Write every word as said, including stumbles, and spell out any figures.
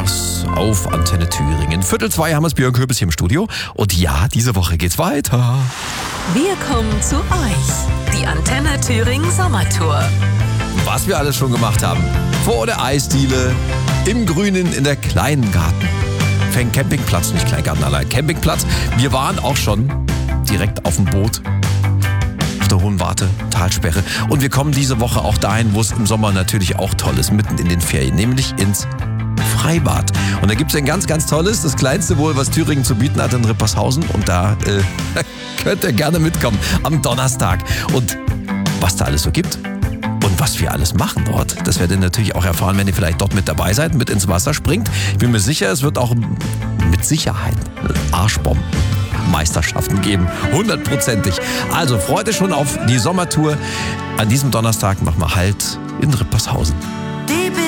Nachmittags auf Antenne Thüringen. Viertel zwei haben wir es, Björn Köbis hier im Studio. Und ja, diese Woche geht's weiter. Wir kommen zu euch. Die Antenne Thüringen Sommertour. Was wir alles schon gemacht haben. Vor der Eisdiele, im Grünen, in der kleinen Garten. Fängt Campingplatz, nicht Kleingarten allein, Campingplatz. Wir waren auch schon direkt auf dem Boot. Auf der Hohen Warte, Talsperre. Und wir kommen diese Woche auch dahin, wo es im Sommer natürlich auch toll ist, mitten in den Ferien, nämlich ins Freibad. Und da gibt es ein ganz, ganz tolles, das kleinste wohl, was Thüringen zu bieten hat, in Rippershausen. Und da äh, könnt ihr gerne mitkommen am Donnerstag. Und was da alles so gibt und was wir alles machen dort, das werdet ihr natürlich auch erfahren, wenn ihr vielleicht dort mit dabei seid, mit ins Wasser springt. Ich bin mir sicher, es wird auch mit Sicherheit Arschbomben Meisterschaften geben, hundertprozentig. Also freut euch schon auf die Sommertour. An diesem Donnerstag machen wir Halt in Rippershausen.